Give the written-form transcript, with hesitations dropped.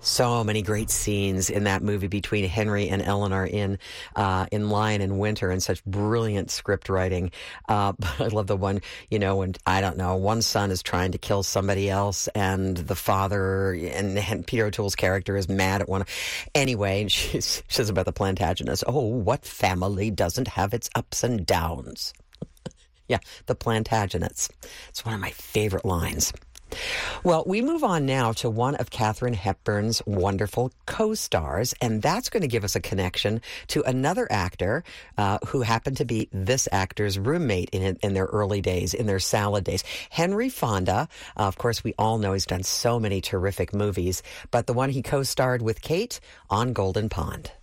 So many great scenes in that movie between Henry and Eleanor in Lion in Winter, and such brilliant script writing. But I love the one, when, I don't know, one son is trying to kill somebody else, and the father and Peter O'Toole's character is mad at one. Anyway, she says about the Plantagenets, oh, what family doesn't have its ups and downs? Yeah, the Plantagenets. It's one of my favorite lines. Well, we move on now to one of Katharine Hepburn's wonderful co-stars, and that's going to give us a connection to another actor who happened to be this actor's roommate in their early days, in their salad days. Henry Fonda, of course, we all know he's done so many terrific movies, but the one he co-starred with Kate on Golden Pond.